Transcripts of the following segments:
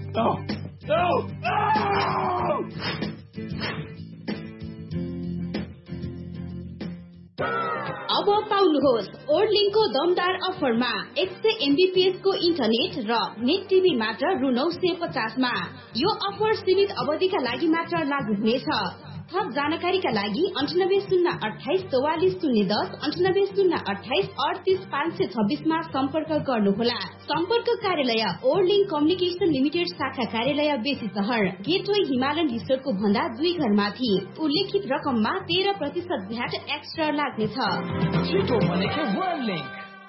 अब पाउनुहोस् ओर्लिङको दमदार अफरमा 100 MBPS को इन्टरनेट र नेट टिभी मात्र रु 950 मा। यो अफर सीमित अवधिका लागि मात्र लागू हुनेछ। थप जानकारीका लागि 9808 4410 9808 38526 मा सम्पर्क गर्नुहोला। सम्पर्क कार्यालय ओर्लिङ कम्युनिकेसन लिमिटेड शाखा कार्यालय बेसी शहर गेटवे हिमालयन रिसोर्टको भन्दा 2 घर माथि। उल्लेखित रकममा 13% भ्याट एक्स्ट्रा लाग्नेछ। छिटो भनेको ओर्लिङ।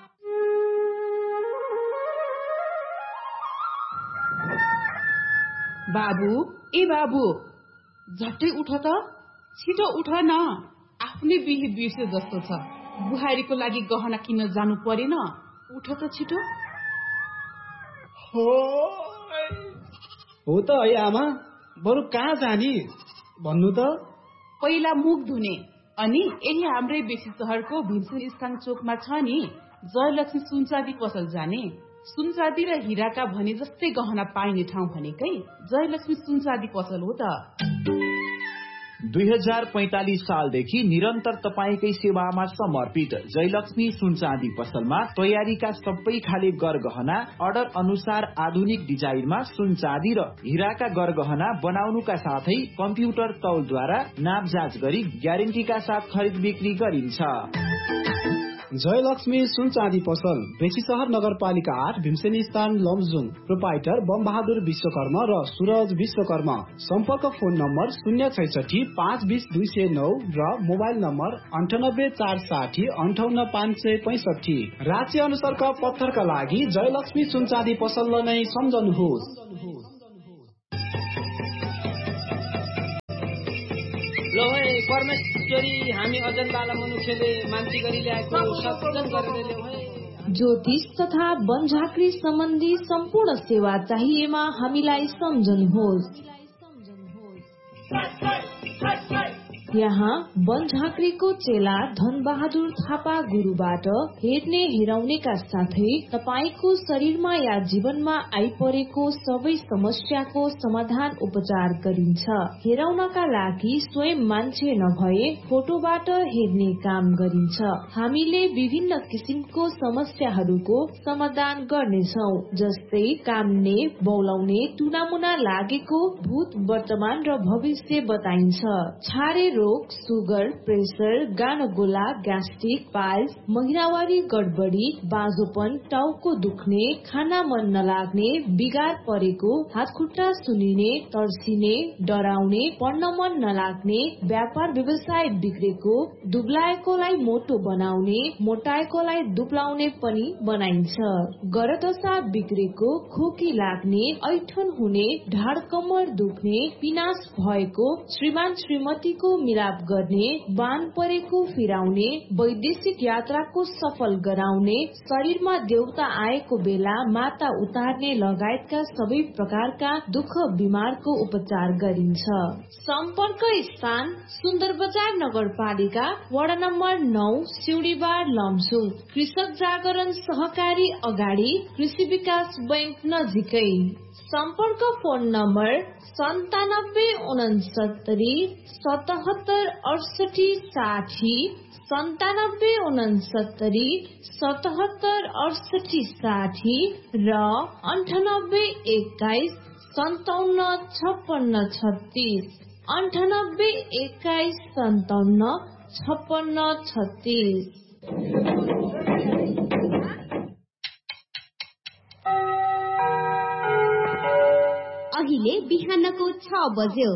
बाबु ए बाबु झट्टै उठ त, छिटो उठ न। आफ्नै बिहे बिर्से जस्तो छ। बुहारीको लागि गहना किन्न जानु परेन। उठ त छिटो। हो त है आमा, बरु कहाँ जाने भन्नु त। पहिला मुख धुने, अनि यही हाम्रै बेसी शहरको भीमसेन स्थान चोकमा छ नि जयलक्ष्मी सुनचाँदी पसल जाने। सुनचाँदी र हिराका भने जस्तै गहना पाइने ठाउँ भनेकै जयलक्ष्मी सुनचाँदी पसल हो त। 2045 सालदेखि निरन्तर तपाईकै सेवामा समर्पित जयलक्ष्मी सुनचाँदी पसलमा तयारीका सबै खाले गरगहना अर्डर अनुसार आधुनिक डिजाइनमा सुनचाँदी र हिराका गरगहना बनाउनुका साथै कम्प्युटर तौलद्वारा नाप जाँच गरी ग्यारेन्टीका साथ खरिद बिक्री गरिन्छ। जयलक्ष्मी सुनचाँदी पसल बेसी शहर नगरपालिका 8 भीमसेनी स्थान लमजुङ। प्रोपाइटर बमबहादुर विश्वकर्मा र सूरज विश्वकर्मा। सम्पर्क फोन नम्बर 066 520 209 र मोबाइल नम्बर 98 460 58 565। राज्य अनुसारका पत्थरका लागि जयलक्ष्मी सुनचाँदी पसललाई नै सम्झनुहोस्। लो है परमेश्वरी, हामी अजन्ताला मनुष्यले मान्छे गरी ल्याएको सत्संग गरेर ल्याऊ है। ज्योतिष तथा वनझाँक्री सम्बन्धी सम्पूर्ण सेवा चाहिएमा हामीलाई सम्झनुहोस्। यहाँ वनझाँक्रीको चेला धनबहादुर थापा गुरुबाट हेर्ने हेराउनेका साथै तपाईको शरीरमा या जीवनमा आइपरेको सबै समस्याको समाधान उपचार गरिन्छ। हेराउनका लागि स्वयं मान्छे नभए फोटोबाट हेर्ने काम गरिन्छ। हामीले विभिन्न किसिमको समस्याहरूको समाधान गर्नेछौ, जस्तै काम्ने, बौलाउने, टुनामुना लागेको, भूत, वर्तमान र भविष्य बताइन्छ। छारे रोग, सुगर, प्रेसर, गानगोला, ग्यास्ट्रिक, पाइल्स, महिनावारी गडबडी, बाँझोपन, टाउको दुख्ने, खाना मन नलाग्ने, बिगार परेको, हातखुट्टा सुनिने, तर्सिने, डराउने, पढ्न मन नलाग्ने, व्यापार व्यवसाय बिग्रेको, दुब्लाएकोलाई मोटो बनाउने, मोटाएकोलाई दुब्लाउने पनि बनाइन्छ। गरदशा बिग्रेको, खोकी लाग्ने, ऐठन हुने, ढाड कमर दुख्ने, पिनास भएको, श्रीमान श्रीमतीको मिलाप गर्ने, बान परेको फिराउने, वैदेशिक यात्राको सफल गराउने, शरीरमा देउता आएको बेला माता उतार्ने लगायतका सबै प्रकारका दुःख बिमारको उपचार गरिन्छ। सम्पर्क स्थान सुन्दर बजार नगरपालिका वडा नम्बर 9 सिउडीबार लमजुङ। कृषक जागरण सहकारी अगाडि कृषि विकास बैंक नजिकै। सम्पर्क फोन नम्बर 9769 77 68 60 9769 77 68 60 र 98 21 57 56 36 98 21 57 56 36। अहिले बिहानको 6 बज्यो।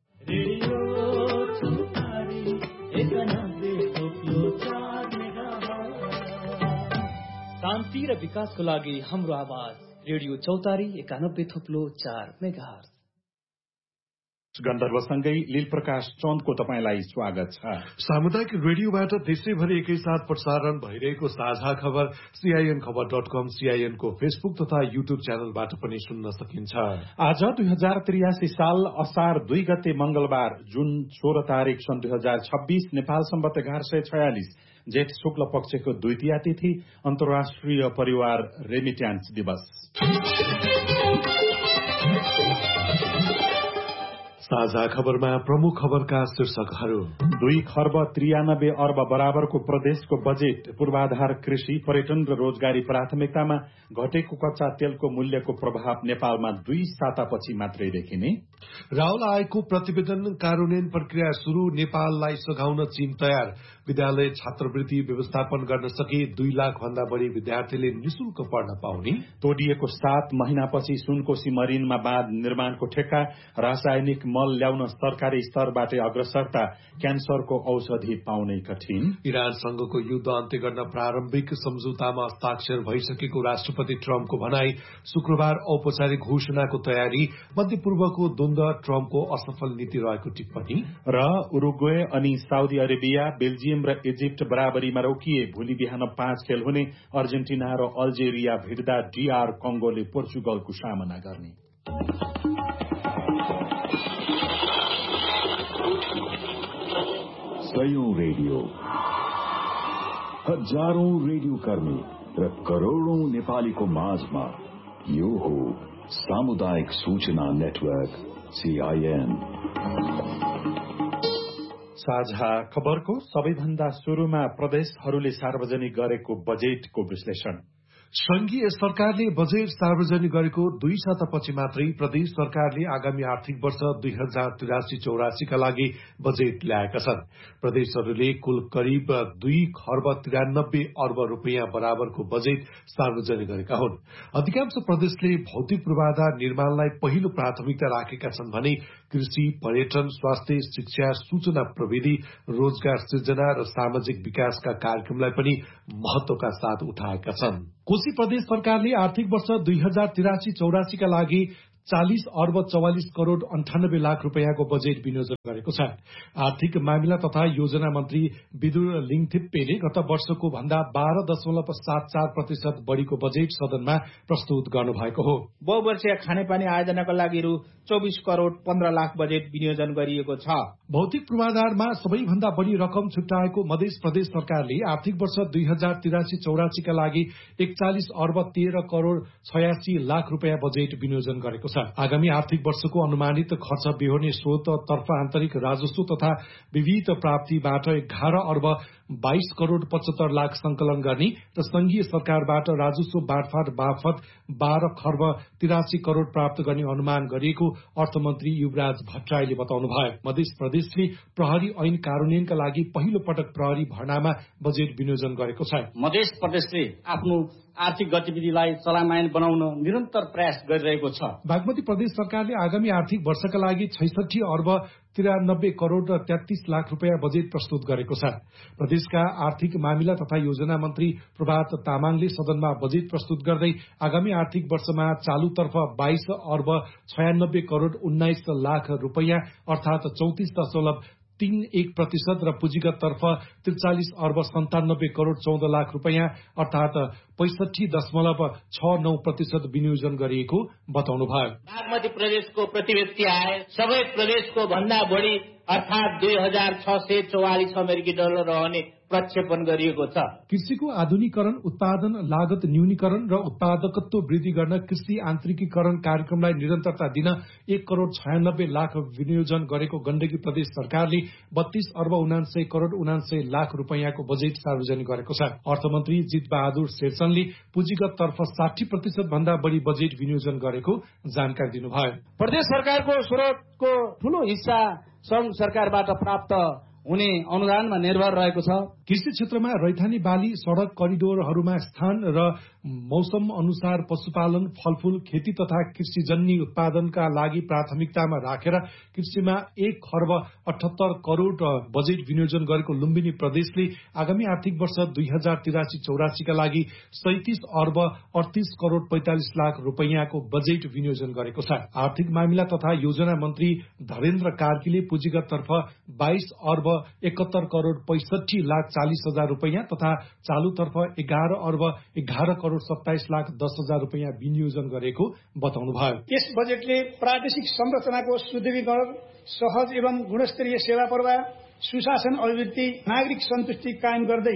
शान्ति र विकासको लागि हाम्रो आवाज रेडियो चौतारी 91.4 मेगाहर्ज। गन्धर्वसँगै लील प्रकाश चन्दको तपाईलाई स्वागत छ। सामुदायिक रेडियोबाट देशैभरि एकैसाथ प्रसारण भइरहेको साझा खबर CINखबर.com, CIN को फेसबुक तथा युट्युब च्यानलबाट पनि सुन्न सकिन्छ। आज 2083 साल असार 2 गते मंगलबार जुन 16 तारिक सन् 2026 नेपाल सम्बत 1146 जेठ शुक्ल पक्षको द्वितीया तिथि अन्तर्राष्ट्रिय परिवार रेमिट्यान्स दिवस। साझा खबरमा प्रमुख खबरका शीर्षकहरू। 2 खर्ब 93 अर्ब बराबरको प्रदेशको बजेट। पूर्वाधार, कृषि, पर्यटन र रोजगारी प्राथमिकतामा घटेको कच्चा तेलको मूल्यको प्रभाव नेपालमा 2 सातापछि मात्रै देखिने। राहुल आयोगको प्रतिवेदन कार्यान्वयन प्रक्रिया शुरू, नेपाललाई सघाउन चीन तयार। विद्यालय छात्रवृत्ति व्यवस्थापन गर्न सके 2 लाख भन्दा बढी विद्यार्थीले निशुल्क पढ्न पाउने। तोडिएको 7 महिनापछि सुनकोशी मरिनमा बाँध निर्माणको ठेक्का। रासायनिक मल ल्याउन सरकारी स्तरबाटै अग्रसरता। क्यान्सरको औषधि पाउनै कठिन। इरानसँगको युद्ध अन्त्य गर्न प्रारम्भिक सम्झौतामा हस्ताक्षर भइसकेको राष्ट्रपति ट्रम्पको भनाई। शुक्रबार औपचारिक घोषणाको तयारी। मध्यपूर्वको द्वन्द्व, ट्रम्पको असफल नीति रहेको टिप्पणी। र उरुग्वे अनि साउदी अरेबिया, बेल्जियम र इजिप्ट बराबरीमा रोकिए। भोलि बिहान 5 खेल हुने। अर्जेन्टिना र अल्जेरिया भिड्दा DR कङ्गोले पोर्चुगलको सामना गर्ने। सयौं रेडियो, हजारौं रेडियो कर्मी र करोड़ौं नेपालीको माझमा यो हो सामुदायिक सूचना नेटवर्क CIN। साझा खबरको सबैभन्दा सुरुमा प्रदेशहरूले सार्वजनिक गरेको बजेटको विश्लेषण। संघीय सरकारले बजेट सार्वजनिक गरेको 2 सातापछि मात्रै प्रदेश सरकारले आगामी आर्थिक वर्ष 2083-84 का लागि बजेट ल्याएका छन्। प्रदेशहरूले कुल करिब 2 खर्ब 93 अर्ब रुपियाँ बराबरको बजेट सार्वजनिक गरेका हुन्। अधिकांश प्रदेशले भौतिक पूर्वाधार निर्माणलाई पहिलो प्राथमिकता राखेका छन् भने कृषि, पर्यटन, स्वास्थ्य, शिक्षा, सूचना प्रविधि, रोजगार सृजना र सामाजिक विकासका कार्यक्रमलाई पनि महत्वका साथ उठाएका छन्। कोशी प्रदेश सरकारले आर्थिक वर्ष 2083-84 का लागि 40 अर्ब 44 करोड़ 98 लाख रुपियाँको बजेट विनियोजन गरेको छ। आर्थिक मामिला तथा योजना मन्त्री विदुर लिङथिप्पेले गत वर्षको भन्दा 12.74% बढ़ीको बजेट सदनमा प्रस्तुत गर्नुभएको हो। बहुवर्षीय खानेपानी आयोजनाका लागि रु 24 करोड़ 15 लाख बजेट विनियोजन गरिएको छ। भौतिक पूर्वाधारमा सबैभन्दा बढ़ी रकम छुट्याएको मध्य प्रदेश सरकारले आर्थिक वर्ष 2083-84 का लागि 41 अर्ब 13 करोड़ 86 लाख रुपियाँ बजेट विनियोजन गरेको छ। आगामी आर्थिक वर्षको अनुमानित खर्च बेहोर्ने स्रोततर्फ आन्तरिक राजस्व तथा विविध प्राप्तिबाट 11 अर्ब 22 करोड़ 75 लाख संकलन गर्ने र संघीय सरकारबाट राजस्व बाँडफाँड बापत 12 खर्ब 83 करोड़ प्राप्त गर्ने अनुमान गरिएको अर्थमन्त्री युवराज भट्टराईले बताउनुभयो। मध्य प्रदेशले प्रहरी ऐन कार्यान्वयनका लागि पहिलो पटक प्रहरी भर्नामा बजेट विनियोजन गरेको छ। मध्य प्रदेशले आफ्नो आर्थिक गतिविधिलाई चलायमान बनाउन निरन्तर प्रयास गरिरहेको छ। बागमती प्रदेश सरकारले आगामी आर्थिक वर्षका लागि 66 अर्ब 93 करोड़ 33 लाख रुपियाँ बजेट प्रस्तुत गरेको छ। प्रदेशका आर्थिक मामिला तथा योजना मन्त्री प्रभात तामाङले सदनमा बजेट प्रस्तुत गर्दै आगामी आर्थिक वर्षमा चालुतर्फ 22 अर्ब 96 करोड़ 19 लाख रुपियाँ अर्थात 34.31% र पुँजीगत तर्फ 43 अर्ब 97 करोड़ 14 लाख रुपियाँ अर्थात 65.69% विनियोजन गरिएको बताउनुभयो। बागमती प्रदेशको प्रति व्यक्ति आय सबै प्रदेशको भन्दा बढी अर्थात 2644 अमेरिकी डलर रहने प्रक्षेपण गरिएको छ। कृषिको आधुनिकीकरण, उत्पादन लागत न्यूनीकरण र उत्पादकत्व वृद्धि गर्न कृषि आन्तरिकीकरण कार्यक्रमलाई निरन्तरता दिन 1 करोड़ 96 लाख विनियोजन गरेको गण्डकी प्रदेश सरकारले 32 अर्ब 79 करोड़ 79 लाख रुपियाँको बजेट सार्वजनिक गरेको छ। अर्थमन्त्री जित बहादुर शेरचनले पुँजीगत तर्फ 60% भन्दा बढ़ी बजेट विनियोजन गरेको जानकारी दिनुभयो। प्रदेश सरकारको स्रोतको ठूलो हिस्सा संघ सरकारबाट प्राप्त हुने अनुदानमा निर्भर रहेको छ। कृषि क्षेत्रमा रैथानी बाली, सड़क करिडोरहरूमा स्थान र मौसम अनुसार पशुपालन, फलफूल, खेती तथा कृषिजन्य उत्पादनका लागि प्राथमिकतामा राखेर कृषिमा 1 खर्ब 78 करोड़ बजेट विनियोजन गरेको लुम्बिनी प्रदेशले आगामी आर्थिक वर्ष 2083-84 का लागि 37 अर्ब 38 करोड़ 45 लाख रुपियाँको बजेट विनियोजन गरेको छ। आर्थिक मामिला तथा योजना मन्त्री धरेन्द्र कार्कीले पुँजीगत तर्फ 22 अर्ब 71 करोड़ 65 लाख 40 हजार रुपियाँ तथा चालुतर्फ 11 अर्ब 11 करोड़ 27 लाख 10 हजार रुपियाँ विनियोजन गरेको बताउनुभयो। यस बजेटले प्रादेशिक संरचनाको सुदृढीकरण, सहज एवं गुणस्तरीय सेवा प्रवाह, सुशासन अभिवृद्धि, नागरिक सन्तुष्टि कायम गर्दै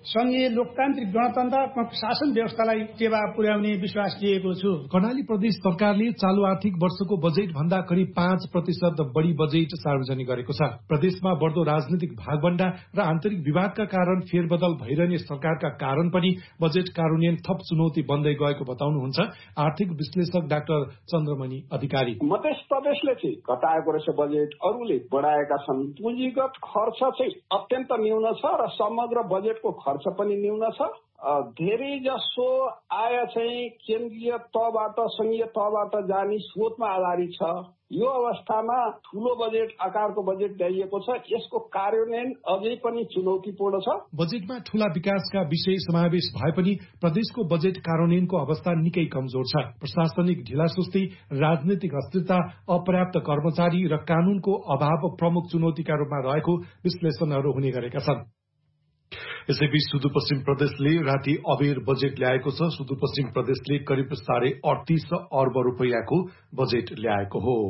संघीय लोकतान्त्रिक गणतन्त्र शासन व्यवस्थालाई टेवा पुर्याउने विश्वास लिएको छु। कर्णाली प्रदेश सरकारले चालू आर्थिक वर्षको बजेट भन्दा करिब 5% बढी बजेट सार्वजनिक गरेको छ। प्रदेशमा बढ्दो राजनीतिक भागभण्डा र आन्तरिक विवादका कारण फेरबदल भइरहने सरकारका कारण पनि बजेट कार्यान्वयन थप चुनौती बन्दै गएको बताउनुहुन्छ आर्थिक विश्लेषक डाक्टर चन्द्रमणि अधिकारी। मध्य प्रदेशले चाहिँ घटाएको रहेछ बजेट, अरूले बढाएका छन्। पुँजीगत खर्च चाहिँ अत्यन्त न्यून छ र समग्र बजेटको खर्च पनि न्यून छ। धेरै जसो आय चाहिँ केन्द्रीय तहबाट संघीय तहबाट जाने स्रोतमा आधारित छ। यो अवस्थामा ठूलो बजेट आकारको बजेट ल्याइएको छ। यसको कार्यान्वयन अझै पनि चुनौतीपूर्ण छ। बजेटमा ठूला विकासका विषय समावेश भए पनि प्रदेशको बजेट कार्यान्वयनको अवस्था निकै कमजोर छ। प्रशासनिक ढिलासुस्ती, राजनीतिक अस्थिरता, अपर्याप्त कर्मचारी र कानूनको अभाव प्रमुख चुनौतीका रूपमा रहेको विश्लेषणहरू हुने गरेका छन्। यसैबीच सुदूरपश्चिम प्रदेशले राति अबेर बजेट ल्याएको छ। सुदूरपश्चिम प्रदेशले करिब 38.5 अर्ब रुपैयाँको बजेट ल्याएको हो।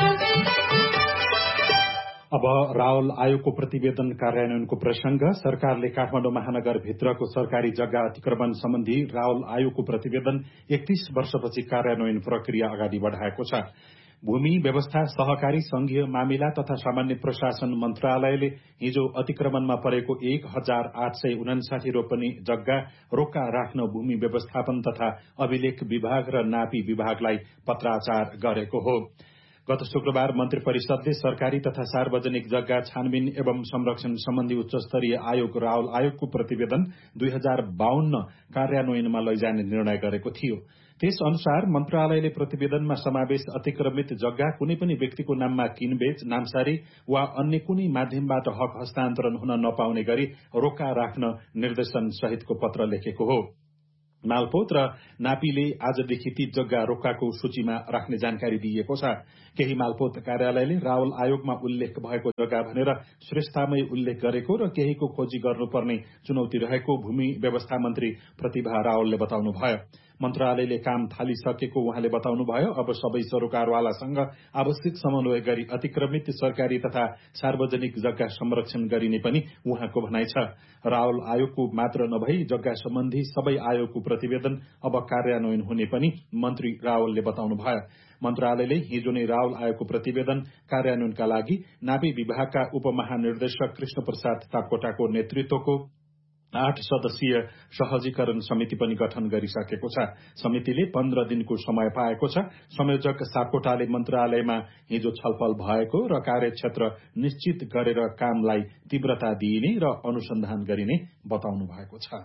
अब रावल आयोगको प्रतिवेदन कार्यान्वयनको प्रसंग। सरकारले काठमाडौँ महानगरभित्रको सरकारी जग्गा अतिक्रमण सम्बन्धी रावल आयोगको प्रतिवेदन 31 वर्षपछि कार्यान्वयन प्रक्रिया अगाडि बढ़ाएको छ। भूमि व्यवस्था, सहकारी संघीय मामिला तथा सामान्य प्रशासन मन्त्रालयले हिजो अतिक्रमणमा परेको 1859 रोपनी जग्गा रोका राख्न भूमि व्यवस्थापन तथा अभिलेख विभाग र नापी विभागलाई पत्राचार गरेको हो। गत शुक्रबार मन्त्री परिषदले सरकारी तथा सार्वजनिक जग्गा छानबिन एवं संरक्षण सम्बन्धी उच्चस्तरीय आयोग रावल आयोगको प्रतिवेदन 2052 कार्यान्वयनमा लैजाने निर्णय गरेको थियो। त्यस अनुसार मन्त्रालयले प्रतिवेदनमा समावेश अतिक्रमित जग्गा कुनै पनि व्यक्तिको नाममा किनबेच, नामसारी वा अन्य कुनै माध्यमबाट हक हस्तान्तरण हुन नपाउने गरी रोका राख्न निर्देशन सहितको पत्र लेखेको हो। मालपोत र नापीले आजदेखि ती जग्गा रोकाको सूचीमा राख्ने जानकारी दिएको छ। केही मालपोत कार्यालयले रावल आयोगमा उल्लेख भएको जग्गा भनेर श्रेष्ठतामै उल्लेख गरेको र केहीको खोजी गर्नुपर्ने चुनौती रहेको भूमि व्यवस्था मन्त्री प्रतिभा रावलले बताउनुभयो। मन्त्रालयले काम थालिसकेको उहाँले बताउनुभयो। अब सबै सरोकारवालासँग आवश्यक समन्वय गरी अतिक्रमित सरकारी तथा सार्वजनिक जग्गा संरक्षण गरिने पनि उहाँको भनाइ छ। रावल आयोगको मात्र नभई जग्गा सम्बन्धी सबै आयोगको प्रतिवेदन अब कार्यान्वयन हुने पनि मन्त्री रावलले बताउनुभयो। मन्त्रालयले हिजो नै रावल आयोगको प्रतिवेदन कार्यान्वयनका लागि नापी विभागका उपमहानिर्देशक कृष्ण प्रसाद सापकोटाको नेतृत्वको 8 सदस्यीय सहजीकरण समिति पनि गठन गरिसकेको छ। समितिले 15 दिनको समय पाएको छ। संयोजक सापकोटाले मन्त्रालयमा हिजो छलफल भएको र कार्यक्षेत्र निश्चित गरेर कामलाई तीव्रता दिइने र अनुसन्धान गरिने बताउनु भएको छ।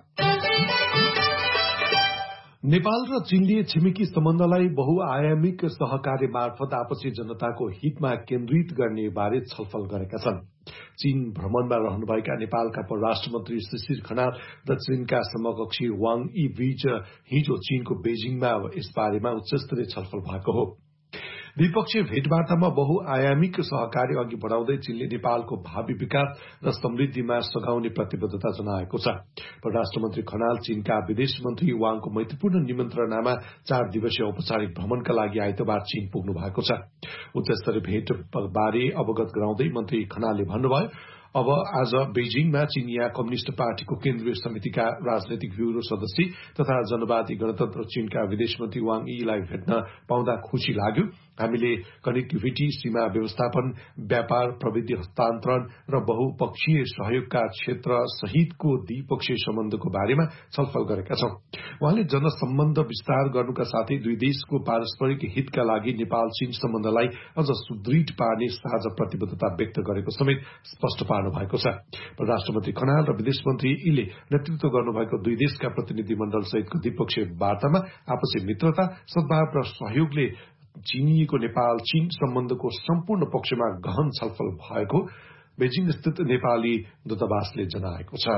नेपाल र चीनले छिमेकी सम्बन्धलाई बहुआयामिक सहकार्य मार्फत आपसी जनताको हितमा केन्द्रित गर्ने बारे छलफल गरेका छन्। चीन भ्रमणमा रहनुभएका नेपालका परराष्ट्र मन्त्री शिशिर खनाल र चीनका समकक्षी वाङ यी बीच हिजो चीनको बेजिङमा यस बारेमा उच्चस्तरीय छलफल भएको हो। द्विपक्षीय भेटवार्तामा बहुआयामिक सहकार्य अघि बढ़ाउँदै चीनले नेपालको भावी विकास र समृद्धिमा सघाउने प्रतिबद्धता जनाएको छ। परराष्ट्र मन्त्री खनाल चीनका विदेश मन्त्री वाङको मैत्रीपूर्ण निमन्त्रणामा 4 दिवसीय औपचारिक भ्रमणका लागि आइतबार चीन पुग्नु भएको छ। उच्चस्तरीय भेट बारे अवगत गराउँदै मन्त्री खनालले भन्नुभयो, अब आज बेजिङमा चिनिया कम्युनिष्ट पार्टीको केन्द्रीय समितिका राजनैतिक ब्यूरो सदस्य तथा जनवादी गणतन्त्र चीनका विदेश मन्त्री वाङ यीलाई भेट्न पाउँदा खुशी लाग्यो। हामीले कनेक्टिभिटी, सीमा व्यवस्थापन, व्यापार, प्रविधि हस्तान्तरण र बहुपक्षीय सहयोगका क्षेत्र सहितको द्विपक्षीय सम्बन्धको बारेमा छलफल गरेका छौं। उहाँले जनसम्बन्ध विस्तार गर्नुका साथै दुई देशको पारस्परिक हितका लागि नेपाल चीन सम्बन्धलाई अझ सुदृढ पार्ने साझा प्रतिबद्धता व्यक्त गरेको समेत स्पष्ट पार्नु भएको छ। परराष्ट्र मन्त्री खनाल र विदेश मन्त्री यीले नेतृत्व गर्नुभएको दुई देशका प्रतिनिधि मण्डल सहितको द्विपक्षीय वार्तामा आपसी मित्रता, सद्भाव र सहयोगले चिनिएको नेपाल चीन सम्बन्धको सम्पूर्ण पक्षमा गहन छलफल भएको बेजिङ स्थित नेपाली दूतावासले जनाएको छ।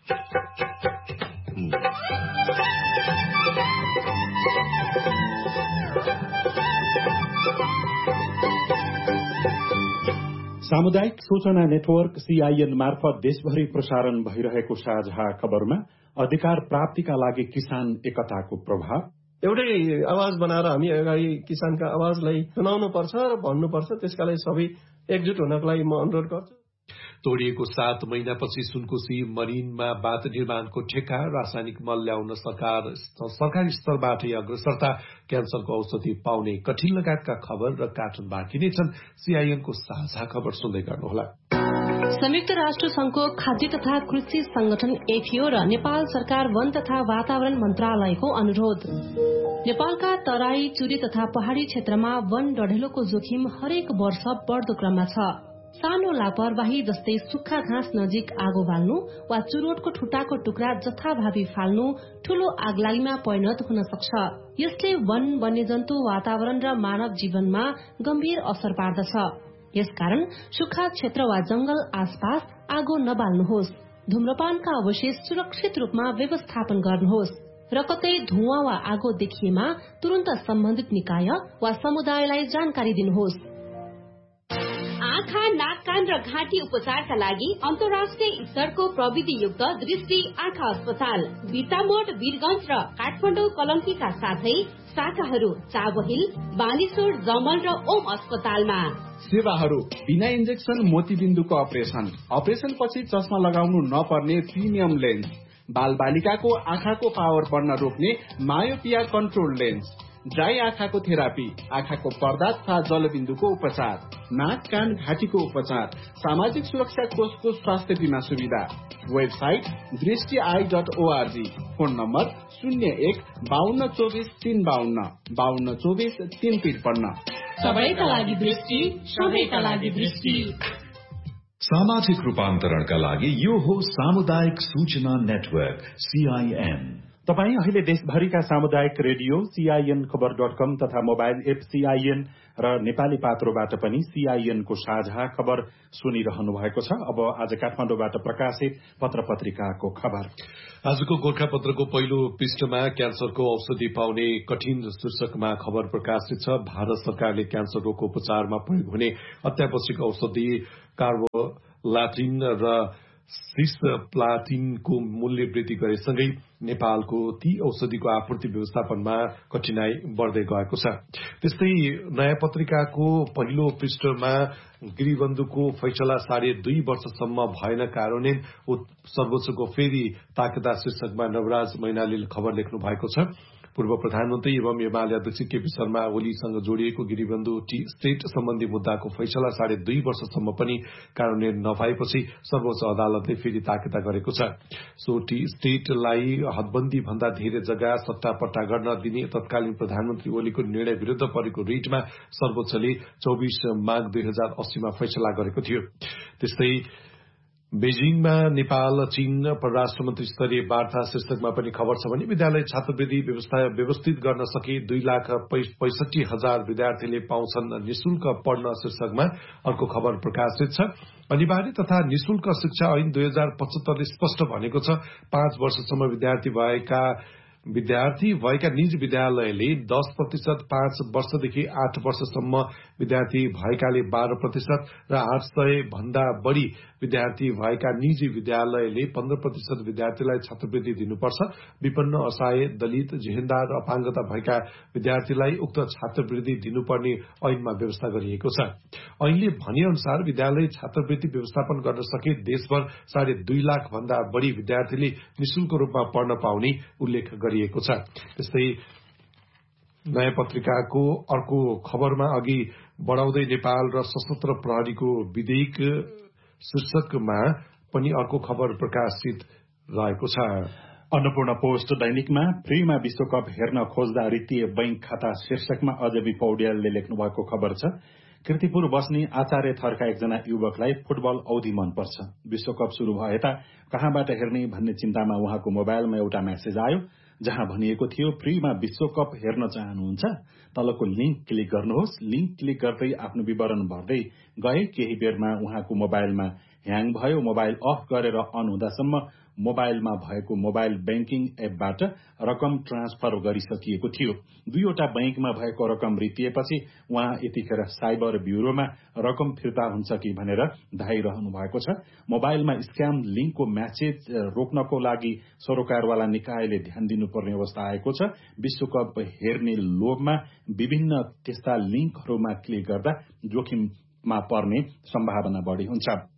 सामुदायिक सूचना नेटवर्क सीआईएन मार्फत देशभरि प्रसारण भइरहेको साझा खबरमा अधिकार प्राप्तिका लागि किसान एकताको प्रभाव, एउटै आवाज बनाएर हामी अगाडि किसानका आवाजलाई सुनाउनु पर्छ र भन्नुपर्छ। त्यसका लागि सबै एकजुट हुनको लागि म अनुरोध गर्छु। तोडिएको 7 महिनापछि सुनकोशी मरिनमा बाँध निर्माणको ठेक्का, रासायनिक मल ल्याउन सरकारी स्तरबाटै अग्रसरता, क्यान्सरको औषधि पाउने कठिन लगायतका खबर र कार्टुन बाँकी नै छन्। सीआईएनको साझा खबर सुन्दै गर्नुहोला। संयुक्त राष्ट्र संघको खाद्य तथा कृषि संगठन एफएओ र नेपाल सरकार वन तथा वातावरण मन्त्रालयको अनुरोध। नेपालका तराई, चुरे तथा पहाड़ी क्षेत्रमा वन डढेलोको जोखिम हरेक वर्ष बढ़दो क्रममा छ। सानो लापरवाही जस्तै सुक्खा घाँस नजिक आगो बाल्नु वा चुरोटको ठुटाको टुक्रा जथाभावी फाल्नु ठूलो आगलागीमा परिणत हुन सक्छ। यसले वन, वन्यजन्तु, वातावरण र मानव जीवनमा गम्भीर असर पार्दछ। यसकारण सुक्खा क्षेत्र वा जंगल आसपास आगो नबाल्नुहोस्। धूम्रपानका अवशेष सुरक्षित रूपमा व्यवस्थापन गर्नुहोस् र कतै धुवाँ वा आगो देखिएमा तुरन्त सम्बन्धित निकाय वा समुदायलाई जानकारी दिनुहोस्। आँखा, नाक, कान र घाँटी उपचारका लागि अन्तर्राष्ट्रिय स्तरको प्रविधियुक्त दृष्टि आँखा अस्पताल बिर्तामोड, वीरगंज र काठमाडौँ कलङ्कीका साथै शाखाहरू चाबहिल, बानेश्वर, जमल र ओम अस्पतालमा। सेवाहरू बिना इन्जेक्सन मोतीबिन्दुको अपरेशन पछि चस्मा लगाउनु नपर्ने प्रिमियम लेन्स, बाल बालिकाको आँखाको पावर बढ्न रोक्ने मायोपिया कन्ट्रोल लेन्स, ड्राई आँखाको थेरापी, आँखाको पर्दा तथा जलबिन्दुको उपचार, नाक, कान, घाँटीको उपचार, सामाजिक सुरक्षा कोषको स्वास्थ्य बीमा सुविधा। Website दृष्टि.org, phone number 01-5224-352, 5224-353। सबैका लागि दृष्टि, सबैका लागि दृष्टि। सामाजिक रूपान्तरणका लागि यो हो सामुदायिक सूचना नेटवर्क CIN। तपाई अहिले देशभरिका सामुदायिक रेडियो CIN खबर.com तथा मोबाइल एप CIN र नेपाली पात्रोबाट पनि CIN को साझा खबर सुनिरहनु भएको छ। अब आज काठमाडौँबाट प्रकाशित पत्र पत्रिकाको खबर। आजको गोरखापत्रको पहिलो पृष्ठमा क्यान्सरको औषधि पाउने कठिन शीर्षकमा खबर प्रकाशित छ। भारत सरकारले क्यान्सर रोगको उपचारमा प्रयोग हुने अत्यावश्यक औषधि कार्बोलाटिन र सिस्प्लाटिनको मूल्य वृद्धि गरेसँगै नेपालको ती औषधिको आपूर्ति व्यवस्थापनमा कठिनाई बढ्दै गएको छ। त्यस्तै नयाँ पत्रिकाको पहिलो पृष्ठमा गिरिबन्धुको फैसला 2.5 वर्षसम्म भएन कार्यान्वयन, सर्वोच्चको फेरि ताकदा शीर्षकमा नवराज मैनालीले खबर लेख्नु भएको छ। पूर्व प्रधानमन्त्री एवं एमाले अध्यक्ष केपी शर्मा ओलीसँग जोडिएको गिरिबन्धु टी स्टेट सम्बन्धी मुद्दाको फैसला 2.5 वर्षसम्म पनि कार्यान्वयन नभएपछि सर्वोच्च अदालतले फेरि ताकेता गरेको छ। सो टी स्टेटलाई हदबन्दी भन्दा धेरै जग्गा सट्टापट्टा गर्न दिने तत्कालीन प्रधानमन्त्री ओलीको निर्णय विरूद्ध परेको रिटमा सर्वोच्चले 24 माघ 2080 मा फैसला गरेको थियो। त्यस्तै बेजिङमा नेपाल चीन परराष्ट्र मन्त्री स्तरीय वार्ता शीर्षकमा पनि खबर छ भने विद्यालय छात्रवृत्ति व्यवस्थित गर्न सके 2,65,000 विद्यार्थीले पाउँछन् निशुल्क पढ्न शीर्षकमा अर्को खबर प्रकाशित छ। अनिवार्य तथा निशुल्क शिक्षा ऐन 2075 ले स्पष्ट भनेको छ 5 वर्षसम्म विद्यार्थी भएका निजी विद्यालयले 10%, 5 वर्षदेखि 8 वर्षसम्म विद्यार्थी भएकाले 12% र 800 भन्दा बढ़ी विद्यार्थी भएका निजी विद्यालयले 15% विद्यार्थीलाई छात्रवृत्ति दिनुपर्छ। विपन्न, असहाय, दलित, जेहेन्दार र अपाङ्गता भएका विद्यार्थीलाई उक्त छात्रवृत्ति दिनुपर्ने ऐनमा व्यवस्था गरिएको छ। ऐनले भने अनुसार विद्यालय छात्रवृत्ति व्यवस्थापन गर्न सके देशभर 2.5 लाख भन्दा बढ़ी विद्यार्थीले निशुल्क रूपमा पढ्न पाउने उल्लेख गरिएको छ। त्यस्तै नयाँ पत्रिकाको अर्को खबरमा अघि बढ़ाउँदै नेपाल र सशस्त्र प्रहरीको विधेयक शीर्षकमा पनि अर्को खबर प्रकाशित रहेको छ। अन्नपूर्ण पोस्ट दैनिकमा फ्रीमा विश्वकप हेर्न खोज्दा रित्तिए बैंक खाता शीर्षकमा अजबी पौड्यालले लेख्नु भएको खबर छ। कीर्तिपुर बस्ने आचार्य थरका एकजना युवकलाई फुटबल औधी मनपर्छ। विश्वकप शुरू भए यता कहाँबाट हेर्ने भन्ने चिन्तामा उहाँको मोबाइलमा एउटा मेसेज आयो जहाँ भनिएको थियो फ्रीमा विश्वकप हेर्न चाहनुहुन्छ, तलको लिंक क्लिक गर्नुहोस्। लिंक क्लिक गर्दै आफ्नो विवरण भर्दै गए। केही बेरमा उहाँको मोबाइलमा ह्याङ भयो। मोबाइल अफ गरेर अन हुँदासम्म मोबाइलमा भएको मोबाइल बैंकिङ एपबाट रकम ट्रान्सफर गरिसकिएको थियो। 2वटा बैंकमा भएको रकम रित्तिएपछि उहाँ यतिखेर साइबर ब्यूरोमा रकम फिर्ता हुन्छ कि भनेर धाइरहनु भएको छ। मोबाइलमा स्क्याम लिंकको म्यासेज रोक्नको लागि सरोकारवाला निकायले ध्यान दिनुपर्ने अवस्था आएको छ। विश्वकप हेर्ने लोभमा विभिन्न त्यस्ता लिंकहरूमा क्लिक गर्दा जोखिममा पर्ने सम्भावना बढ़ी हुन्छ।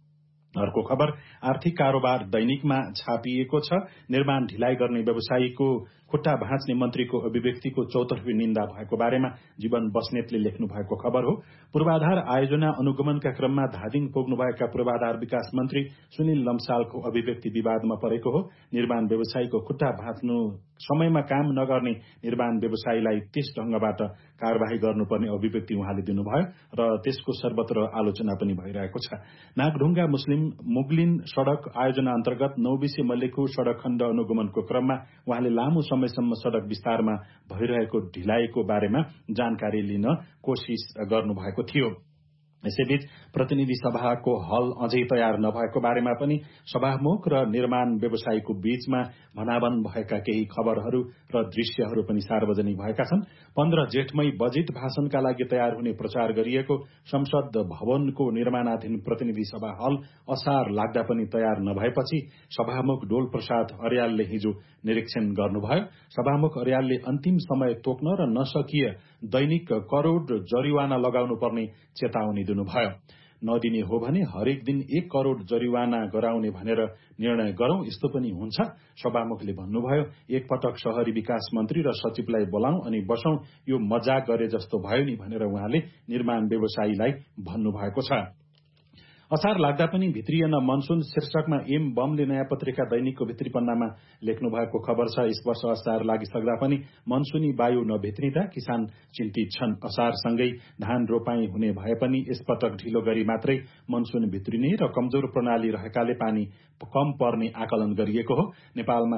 अर्को खबर आर्थिक कारोबार दैनिकमा छापिएको छ। निर्माण ढिलाइ गर्ने व्यवसायीको खुट्टा भाँच्ने मन्त्रीको अभिव्यक्तिको चौतर्फी निन्दा भएको बारेमा जीवन बस्नेतले लेख्नु भएको खबर हो। पूर्वाधार आयोजना अनुगमनका क्रममा धादिङ पुग्नुभएका पूर्वाधार विकास मन्त्री सुनिल लम्सालको अभिव्यक्ति विवादमा परेको हो। निर्माण व्यवसायीको खुट्टा भाँच्नु समयमा काम नगर्ने निर्माण व्यवसायीलाई त्यस ढंगबाट कार्यवाही गर्नुपर्ने अभिव्यक्ति उहाँले दिनुभयो र त्यसको सर्वत्र आलोचना पनि भइरहेको छ। नागढुङ्गा मुस्लिम मुगलिन सड़क आयोजना अन्तर्गत 9 मल्लेको सड़क खण्ड अनुगमनको क्रममा उहाँले लामो समयसम्म सड़क विस्तारमा भइरहेको ढिलाइको बारेमा जानकारी लिन कोशिश गर्नुभएको थियो। यसैबीच प्रतिनिधि सभाको हल अझै तयार नभएको बारेमा पनि सभामुख र निर्माण व्यवसायीको बीचमा भनाभन भएका केही खबरहरू र दृश्यहरू पनि सार्वजनिक भएका छन्। 15 जेठमै बजेट भाषणका लागि तयार हुने प्रचार गरिएको संसद भवनको निर्माणाधीन प्रतिनिधि सभा हल असार लाग्दा पनि तयार नभएपछि सभामुख डोल प्रसाद अर्यालले हिजो निरीक्षण गर्नुभयो। सभामुख अर्यालले अन्तिम समय तोक्न र नसकिए दैनिक करोड़ जरिवाना लगाउनु पर्ने चेतावनी दिनुभयो। नदिने हो भने हरेक दिन 1 करोड़ जरिवाना गराउने भनेर निर्णय गरौं, यस्तो पनि हुन्छ। सभामुखले भन्नुभयो, एकपटक शहरी विकास मन्त्री र सचिवलाई बोलाउँ अनि बसौं, यो मजाक गरे जस्तो भयो नि भनेर उहाँले निर्माण व्यवसायीलाई भन्नुभएको छ। असार लाग्दा पनि भित्रिएन मनसुन शीर्षकमा एम बमले नयाँ पत्रिका दैनिकको भित्री पन्नामा लेख्नु भएको खबर छ। यस वर्ष असार लागिसक्दा पनि मनसुनी वायु नभित्रिँदा किसान चिन्तित छन्। असारसँगै धान रोपाई हुने भए पनि यसपटक ढिलो गरी मात्रै मनसुन भित्रिने र कमजोर प्रणाली रहेकाले पानी कम पर्ने आकलन गरिएको हो। नेपालमा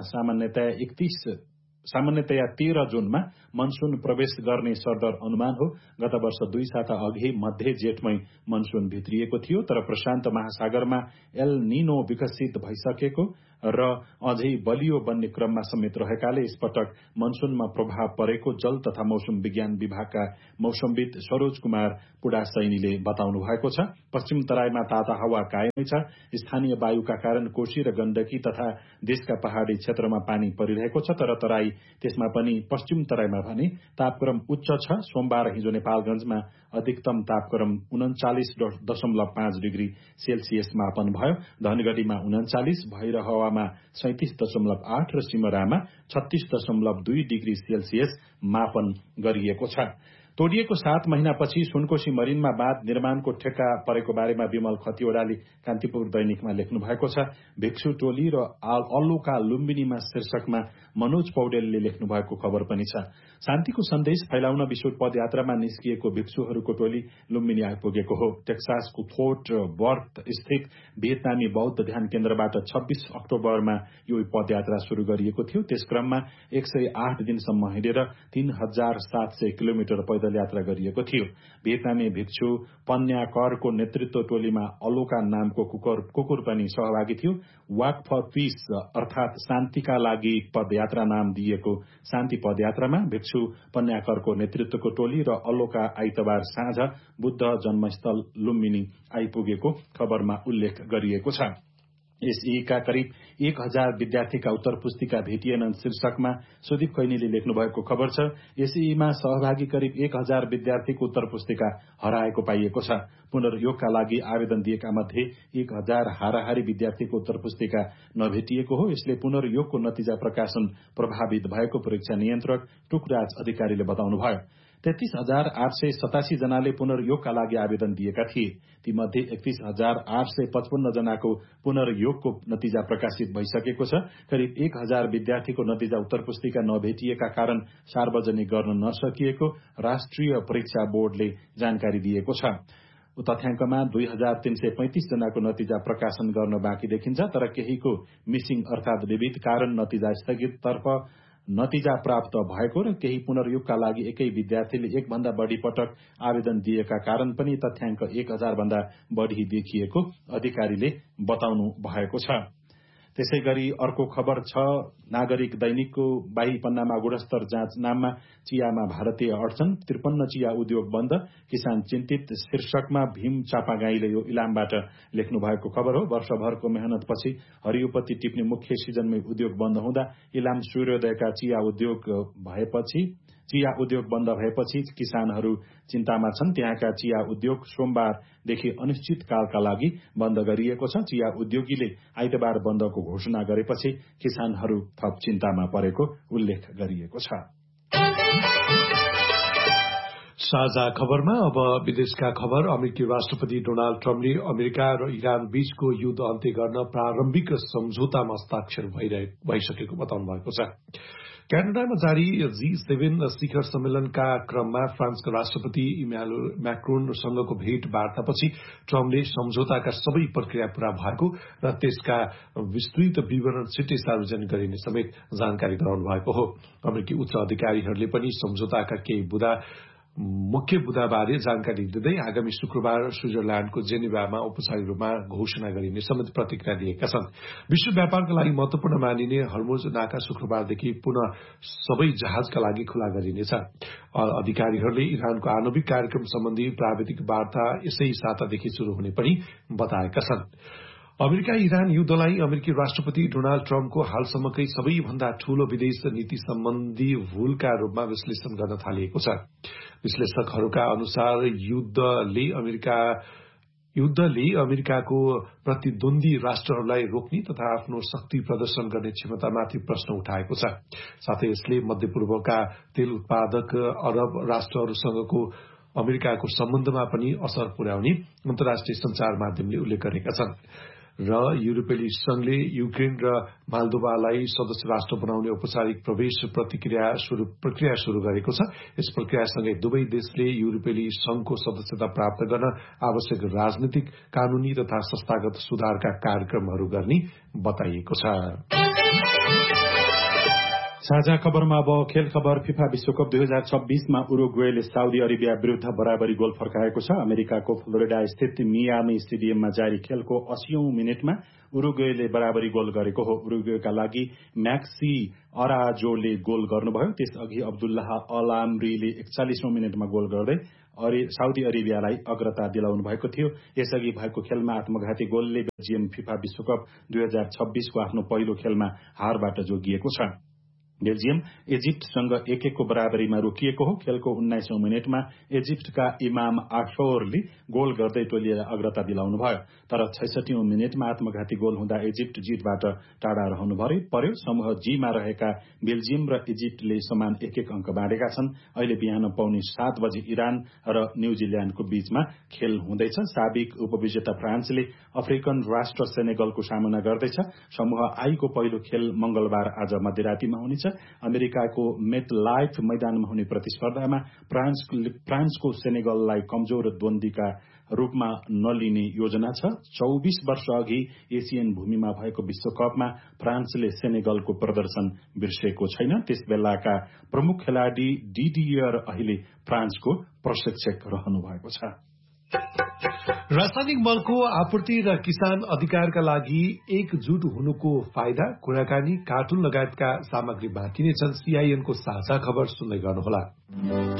सामान्यतया 13 जुनमा मनसुन प्रवेश गर्ने सरदर अनुमान हो। गत वर्ष 2 साता अघि मध्य जेठमै मनसुन भित्रिएको थियो, तर प्रशान्त महासागरमा एल निनो विकसित भइसकेको र अझै बलियो बन्ने क्रममा समेत रहेकाले यसपटक मनसुनमा प्रभाव परेको जल तथा मौसम विज्ञान विभागका मौसमविद सरोज कुमार पुडासैनीले बताउनु भएको छ। पश्चिम तराईमा ताता हावा कायमै छ। स्थानीय वायुका कारण कोशी र गण्डकी तथा देशका पहाड़ी क्षेत्रमा पानी परिरहेको छ, तर तराई त्यसमा पनि पश्चिम तराईमा भने तापक्रम उच्च छ। सोमबार हिजो नेपालगंजमा अधिकतम तापक्रम 39.5 डिग्री सेल्सियस मापन भयो। धनगढ़ीमा 39, भैरहवामा 37.8 र सिमरामा 36.2 डिग्री सेल्सियस मापन गरिएको छ। तोडिएको 7 महिनापछि सुनकोशी मरिनमा बाँध निर्माणको ठेक्का परेको बारेमा विमल खतिवड़ाले कान्तिपुर दैनिकमा लेख्नु भएको छ। भिक्षु टोली र अल्लुका लुम्बिनीमा शीर्षकमा मनोज पौडेलले लेख्नु भएको खबर पनि छ। शान्तिको सन्देश फैलाउन विश्व पदयात्रामा निस्किएको भिक्षुहरूको टोली लुम्बिनी आइपुगेको हो। टेक्सासको फोर्ट वर्थ स्थित भियतनामी बौद्ध ध्यान केन्द्रबाट 26 अक्टोबरमा यो पदयात्रा शुरू गरिएको थियो। त्यस क्रममा 108 दिनसम्म हिँडेर 3700 किलोमिटर पैदल यात्रा गरिएको थियो। भियतनामी भिक्षु पन्याकरको नेतृत्व टोलीमा अलोका नामको कुकुर पनि सहभागी थियो। वाक फर पीस अर्थात शान्तिका लागि पदयात्रा नाम दिएको शान्ति पदयात्रामा भिक्षु पन्याकरको नेतृत्वको टोली र अलोका आइतबार साँझ बुद्ध जन्मस्थल लुम्बिनी आइपुगेको खबरमा उल्लेख गरिएको छ। एसईका करिब 1000 विद्यार्थीका उत्तर पुस्तिका भेटिएनन् शीर्षकमा सुदीप खैनीले लेख्नु भएको खबर छ। एसईमा सहभागी करिब 1000 विद्यार्थीको उत्तर पुस्तिका हराएको पाइएको छ। पुनर्योगका लागि आवेदन दिएका मध्ये 1000 हाराहारी विद्यार्थीको उत्तर पुस्तिका नभेटिएको हो। यसले पुनर्योगको नतिजा प्रकाशन प्रभावित भएको परीक्षा नियन्त्रक टुकराज अधिकारीले बताउनुभयो। 33,887 जनाले पुनर्योगका लागि आवेदन दिएका थिए। तीमध्ये 31,855 जनाको पुनर्योगको नतिजा प्रकाशित भइसकेको छ। करिब 1000 विद्यार्थीको नतिजा उत्तर पुस्तिका नभेटिएका कारण सार्वजनिक गर्न नसकिएको राष्ट्रिय परीक्षा बोर्डले जानकारी दिएको छ। तथ्याङ्कमा 2335 जनाको नतिजा प्रकाशन गर्न बाँकी देखिन्छ, तर केहीको मिसिङ अर्थात विविध कारण नतिजा स्थगिततर्फ नतिजा प्राप्त भएको र केही पुनर्योगका लागि एकै विद्यार्थीले एक भन्दा बढ़ी पटक आवेदन दिएका कारण पनि तथ्याङ्क 1000 भन्दा बढ़ी देखिएको अधिकारीले बताउनु भएको छ। त्यसैगरी अर्को खबर छ। नागरिक दैनिकको बाही पन्नामा गुणस्तर जाँच नाममा चियामा भारतीय अडचन, 53 चिया उद्योग बन्द, किसान चिन्तित शीर्षकमा भीम चापागाईले यो इलामबाट लेख्नु भएको खबर हो। वर्षभरको मेहनतपछि हरियोपत्ती टिप्ने मुख्य सिजनमै उद्योग बन्द हुँदा इलाम सूर्योदयका चिया उद्योग भएपछि चिया उद्योग बन्द भएपछि किसानहरू चिन्तामा छन्। त्यहाँका चिया उद्योग सोमबारदेखि अनिश्चितकालका लागि बन्द गरिएको छ। चिया उद्योगीले आइतबार बन्दको घोषणा गरेपछि किसानहरू थप चिन्तामा परेको उल्लेख गरिएको छ। साझा खबरमा अब विदेशका खबर। अमेरिकी राष्ट्रपति डोनाल्ड ट्रम्पले अमेरिका र इरान बीचको युद्ध अन्त्य गर्न प्रारम्भिक सम्झौतामा हस्ताक्षर भइसकेको बताउनु भएको छ। क्यानाडामा जारी G7 शिखर सम्मेलनका क्रममा फ्रान्सका राष्ट्रपति इमानुएल मैक्रोनसँगको भेटवार्तापछि ट्रम्पले सम्झौताका सबै प्रक्रिया पूरा भएको र त्यसका विस्तृत विवरण छिट्टै सार्वजनिक गरिने समेत जानकारी गराउनु भएको हो। अमेरिकी उच्च अधिकारीहरूले पनि सम्झौताका केही मुख्य बुदाबारे जानकारी दिँदै आगामी शुक्रबार स्विजरल्याण्डको जेनेभामा औपचारिक रूपमा घोषणा गरिने समेत प्रतिक्रिया दिएका छन्। विश्व व्यापारका लागि महत्वपूर्ण मानिने हर्मुज नाका शुक्रबारदेखि पुनः सबै जहाजका लागि खुला गरिनेछ। अधिकारीहरूले इरानको आणविक कार्यक्रम सम्बन्धी प्राविधिक वार्ता यसै सातादेखि शुरू हुने पनि बताएका छन्। अमेरिका इरान युद्धलाई अमेरिकी राष्ट्रपति डोनाल्ड ट्रम्पको हालसम्मकै सबैभन्दा ठूलो विदेश नीति सम्बन्धी भूलका रूपमा विश्लेषण गर्न थालिएको छ। विश्लेषकहरूका अनुसार युद्धले अमेरिकाको प्रतिद्वन्दी राष्ट्रहरूलाई रोक्ने तथा आफ्नो शक्ति प्रदर्शन गर्ने क्षमतामाथि प्रश्न उठाएको छ। साथै यसले मध्यपूर्वका तेल उत्पादक अरब राष्ट्रहरूसँगको अमेरिकाको सम्बन्धमा पनि असर पुर्याउने अन्तर्राष्ट्रिय संचार माध्यमले उल्लेख गरेका छन्। र युरोपेली संघले युक्रेन र माल्दोभालाई सदस्य राष्ट्र बनाउने औपचारिक प्रवेश प्रक्रिया शुरू गरेको छ। यस प्रक्रियासँगै दुवै देशले युरोपेली संघको सदस्यता प्राप्त गर्न आवश्यक राजनीतिक, कानूनी तथा संस्थागत सुधारका कार्यक्रमहरू गर्ने बताइएको छ। साझा खबरमा अब खेल खबर। फिफा विश्वकप 2026मा उरुग्वेले साउदी अरेबिया विरूद्ध बराबरी गोल फर्काएको छ। अमेरिकाको फ्लोरिडा स्थित मियामी स्टेडियममा जारी खेलको 80औं मिनेटमा उरुग्वेले बराबरी गोल गरेको हो। उरुग्वेका लागि मैक्सी अराजोले गोल गर्नुभयो। त्यसअघि अब्दुल्लाह अल आमरीले 41औं मिनेटमा गोल गर्दै साउदी अरेबियालाई अग्रता दिलाउनु भएको थियो। यसअघि भएको खेलमा आत्मघाती गोलले बेल्जियम फिफा विश्वकप 2026 को आफ्नो पहिलो खेलमा हारबाट जोगिएको छ। बेल्जियम इजिप्टसँग 1-1 को बराबरीमा रोकिएको हो। खेलको 19औं मिनेटमा इजिप्टका इमाम आशोरले गोल गर्दै टोलीलाई अग्रता दिलाउनु भयो। तर 66औं मिनेटमा आत्मघाती गोल हुँदा इजिप्ट जितबाट टाढा रहनु पर्यो। समूह जीमा रहेका बेल्जियम र इजिप्टले समान 1-1 अंक बाँडेका छन्। अहिले बिहान पौने 7 बजे इरान र न्यूजील्याण्डको बीचमा खेल हुँदैछ। साबिक उपविजेता फ्रान्सले अफ्रिकन राष्ट्र सेनेगलको सामना गर्दैछ। समूह आईको पहिलो खेल मंगलबार आज मध्यरातीमा हुनेछ। अमेरिकाको मेटलाइफ मैदानमा हुने प्रतिस्पर्धामा फ्रान्सको सेनेगललाई कमजोर द्वन्दीका रूपमा नलिने योजना छ। 24 वर्ष अघि एसियन भूमिमा भएको विश्वकपमा फ्रान्सले सेनेगलको प्रदर्शन बिर्सेको छैन। त्यसबेलाका प्रमुख खेलाड़ी डिडियर अहिले फ्रान्सको प्रशिक्षक रहनु भएको छ। रासायनिक मलको आपूर्ति र किसान अधिकारका लागि एकजुट हुनुको फाइदा, कुराकानी, कार्टुन लगायतका सामग्री बाँकी नै छन्। सीआईएनको साझा खबर सुन्दै गर्नुहोला।